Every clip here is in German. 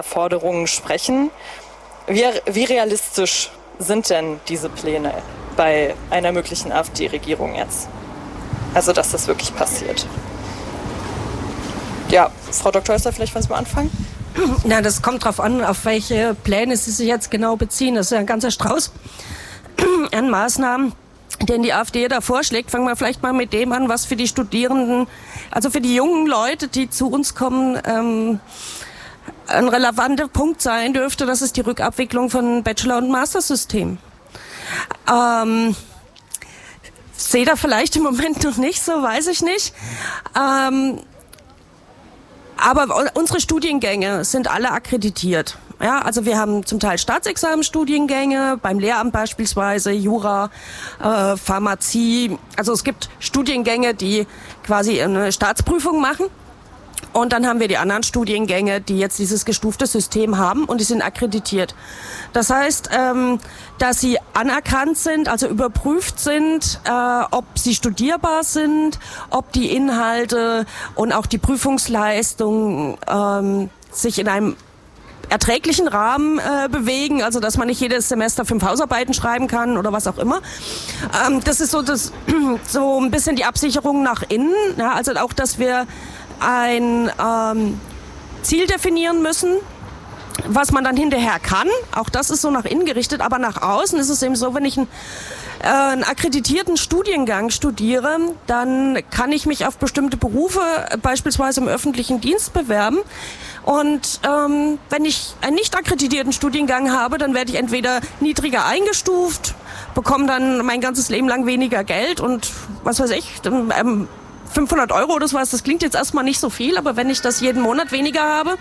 Forderungen sprechen. Wie realistisch sind denn diese Pläne bei einer möglichen AfD-Regierung jetzt? Also, dass das wirklich passiert. Ja, Frau Dr. Häusler, vielleicht wollen Sie mal anfangen? Na, das kommt drauf an, auf welche Pläne Sie sich jetzt genau beziehen. Das ist ja ein ganzer Strauß an Maßnahmen, den die AfD da vorschlägt. Fangen wir vielleicht mal mit dem an, was für die Studierenden, also für die jungen Leute, die zu uns kommen, ein relevanter Punkt sein dürfte. Das ist die Rückabwicklung von Bachelor- und Mastersystemen. Sehe da vielleicht im Moment noch nicht so, weiß ich nicht. Aber unsere Studiengänge sind alle akkreditiert. Ja, also wir haben zum Teil Staatsexamenstudiengänge, beim Lehramt beispielsweise, Jura, Pharmazie. Also es gibt Studiengänge, die quasi eine Staatsprüfung machen. Und dann haben wir die anderen Studiengänge, die jetzt dieses gestufte System haben und die sind akkreditiert. Das heißt, dass sie anerkannt sind, also überprüft sind, ob sie studierbar sind, ob die Inhalte und auch die Prüfungsleistung sich in einem erträglichen Rahmen bewegen, also dass man nicht jedes Semester 5 Hausarbeiten schreiben kann oder was auch immer. Das ist so ein bisschen die Absicherung nach innen, ja, also auch, dass wir ein Ziel definieren müssen, was man dann hinterher kann. Auch das ist so nach innen gerichtet, aber nach außen ist es eben so, wenn ich einen akkreditierten Studiengang studiere, dann kann ich mich auf bestimmte Berufe, beispielsweise im öffentlichen Dienst, bewerben. Und wenn ich einen nicht akkreditierten Studiengang habe, dann werde ich entweder niedriger eingestuft, bekomme dann mein ganzes Leben lang weniger Geld und was weiß ich, 500 € oder sowas, das klingt jetzt erstmal nicht so viel, aber wenn ich das jeden Monat weniger habe,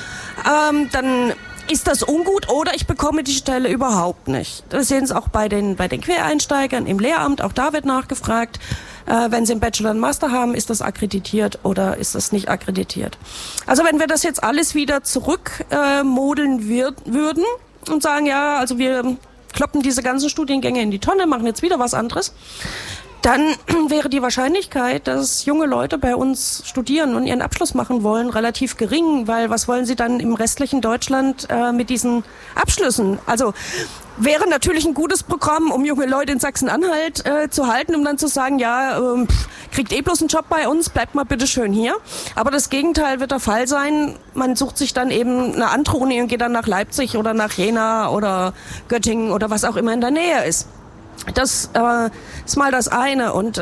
dann ist das ungut oder ich bekomme die Stelle überhaupt nicht. Das sehen Sie auch bei den Quereinsteigern im Lehramt, auch da wird nachgefragt, wenn Sie einen Bachelor und Master haben, ist das akkreditiert oder ist das nicht akkreditiert. Also wenn wir das jetzt alles wieder zurückmodeln würden und sagen, ja, also wir kloppen diese ganzen Studiengänge in die Tonne, machen jetzt wieder was anderes, dann wäre die Wahrscheinlichkeit, dass junge Leute bei uns studieren und ihren Abschluss machen wollen, relativ gering, weil was wollen sie dann im restlichen Deutschland mit diesen Abschlüssen? Also wäre natürlich ein gutes Programm, um junge Leute in Sachsen-Anhalt zu halten, um dann zu sagen, ja, kriegt bloß einen Job bei uns, bleibt mal bitte schön hier. Aber das Gegenteil wird der Fall sein. Man sucht sich dann eben eine andere Uni und geht dann nach Leipzig oder nach Jena oder Göttingen oder was auch immer in der Nähe ist. Das ist mal das eine und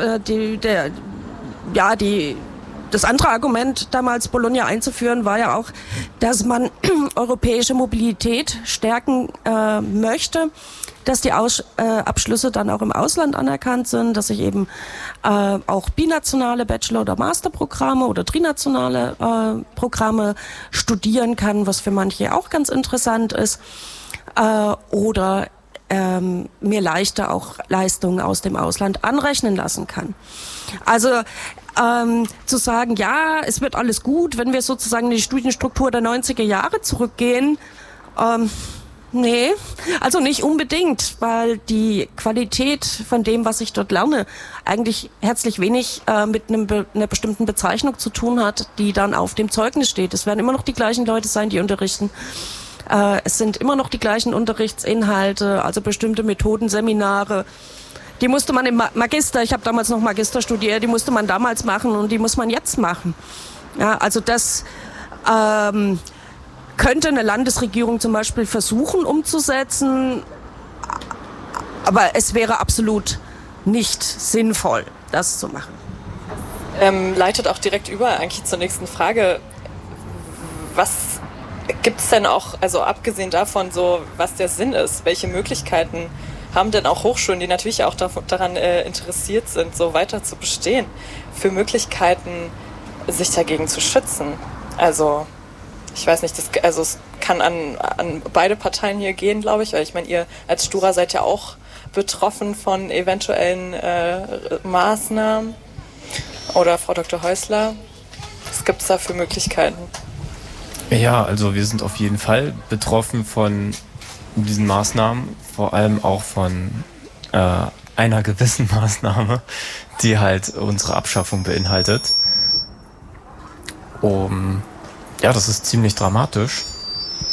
das andere Argument, damals Bologna einzuführen, war ja auch, dass man europäische Mobilität stärken möchte, dass die Abschlüsse dann auch im Ausland anerkannt sind, dass ich eben auch binationale Bachelor- oder Masterprogramme oder trinationale Programme studieren kann, was für manche auch ganz interessant ist, oder mir leichter auch Leistungen aus dem Ausland anrechnen lassen kann. Also zu sagen, ja, es wird alles gut, wenn wir sozusagen in die Studienstruktur der 90er Jahre zurückgehen, nee, also nicht unbedingt, weil die Qualität von dem, was ich dort lerne, eigentlich herzlich wenig mit einer bestimmten Bezeichnung zu tun hat, die dann auf dem Zeugnis steht. Es werden immer noch die gleichen Leute sein, die unterrichten. Es sind immer noch die gleichen Unterrichtsinhalte, also bestimmte Methoden, Seminare. Die musste man im Magister, ich habe damals noch Magister studiert, die musste man damals machen und die muss man jetzt machen. Ja, also das könnte eine Landesregierung zum Beispiel versuchen umzusetzen, aber es wäre absolut nicht sinnvoll, das zu machen. Leitet auch direkt über eigentlich zur nächsten Frage. Was gibt es denn auch, also abgesehen davon, so was der Sinn ist, welche Möglichkeiten haben denn auch Hochschulen, die natürlich auch daran interessiert sind, so weiter zu bestehen, für Möglichkeiten, sich dagegen zu schützen? Also ich weiß nicht, es kann an beide Parteien hier gehen, glaube ich, weil ich meine, ihr als Stura seid ja auch betroffen von eventuellen Maßnahmen. Oder Frau Dr. Häusler, was gibt es da für Möglichkeiten? Ja, also wir sind auf jeden Fall betroffen von diesen Maßnahmen, vor allem auch von einer gewissen Maßnahme, die halt unsere Abschaffung beinhaltet. Ja, das ist ziemlich dramatisch.